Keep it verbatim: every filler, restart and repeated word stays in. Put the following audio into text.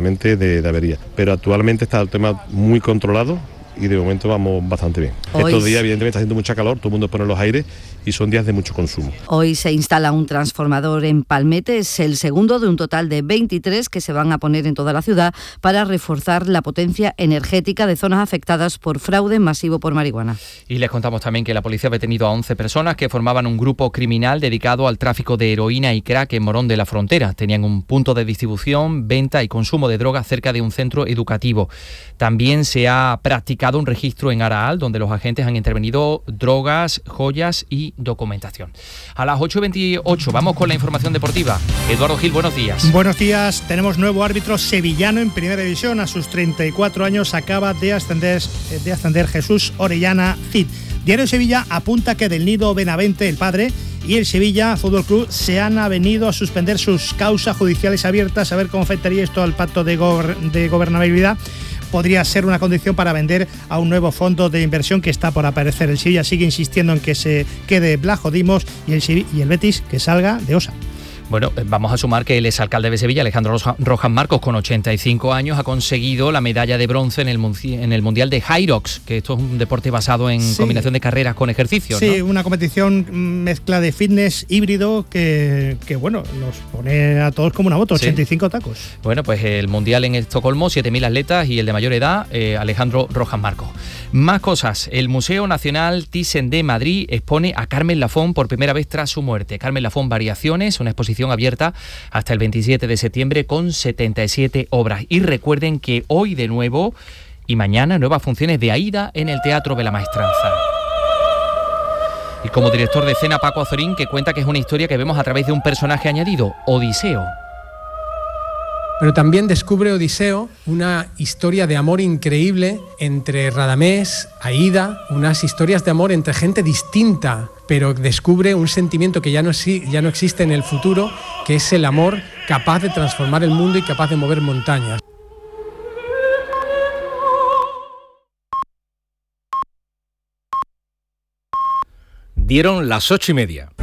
posiblemente de, de avería. Pero actualmente está el tema muy controlado y de momento vamos bastante bien. Hoy Estos días evidentemente está haciendo mucha calor, todo el mundo pone los aires y son días de mucho consumo. Hoy se instala un transformador en Palmete, es el segundo de un total de veintitrés que se van a poner en toda la ciudad para reforzar la potencia energética de zonas afectadas por fraude masivo por marihuana. Y les contamos también que la policía ha detenido a once personas que formaban un grupo criminal dedicado al tráfico de heroína y crack en Morón de la Frontera. Tenían un punto de distribución, venta y consumo de drogas cerca de un centro educativo. También se ha practicado un registro en Araal, donde los agentes han intervenido drogas, joyas y documentación. A las ocho y veintiocho vamos con la información deportiva. Eduardo Gil, buenos días. Buenos días. Tenemos nuevo árbitro sevillano en Primera División. A sus treinta y cuatro años acaba de ascender, de ascender Jesús Orellana Cid. Diario Sevilla apunta que Del Nido Benavente, el padre, y el Sevilla Fútbol Club se han avenido a suspender sus causas judiciales abiertas. A ver cómo afectaría esto al pacto de, gober- de gobernabilidad. Podría ser una condición para vender a un nuevo fondo de inversión que está por aparecer. El Sevilla sigue insistiendo en que se quede Blajo Dimos y el, Sevilla, y el Betis que salga de Osa. Bueno, vamos a sumar que el exalcalde de Sevilla, Alejandro Rojas Marcos, con ochenta y cinco años, ha conseguido la medalla de bronce en el, en el Mundial de Hyrox, que esto es un deporte basado en sí. combinación de carreras con ejercicios, Sí, ¿no? Una competición mezcla de fitness híbrido que, que, bueno, nos pone a todos como una moto, ochenta y cinco sí. tacos. Bueno, pues el Mundial en Estocolmo, siete mil atletas y el de mayor edad, eh, Alejandro Rojas Marcos. Más cosas. El Museo Nacional Thyssen de Madrid expone a Carmen Lafón por primera vez tras su muerte. Carmen Lafón Variaciones, una exposición abierta hasta el veintisiete de septiembre con setenta y siete obras. Y recuerden que hoy de nuevo y mañana nuevas funciones de Aída en el Teatro de la Maestranza. Y como director de escena, Paco Azorín, que cuenta que es una historia que vemos a través de un personaje añadido, Odiseo. Pero también descubre Odiseo una historia de amor increíble entre Radamés, Aída, unas historias de amor entre gente distinta, pero descubre un sentimiento que ya no, ya no existe en el futuro, que es el amor capaz de transformar el mundo y capaz de mover montañas. Dieron las ocho y media.